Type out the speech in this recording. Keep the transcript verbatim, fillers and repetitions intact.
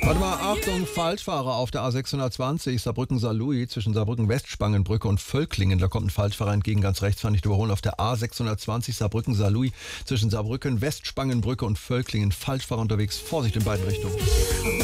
Warte mal, Achtung, Falschfahrer auf der A sechshundertzwanzig, Saarbrücken-Saarlouis, zwischen Saarbrücken-Westspangenbrücke und Völklingen. Da kommt ein Falschfahrer entgegen, ganz rechts, fand ich überholen. Auf der A sechshundertzwanzig, Saarbrücken-Saarlouis, zwischen Saarbrücken-Westspangenbrücke und Völklingen. Falschfahrer unterwegs, Vorsicht in beiden Richtungen.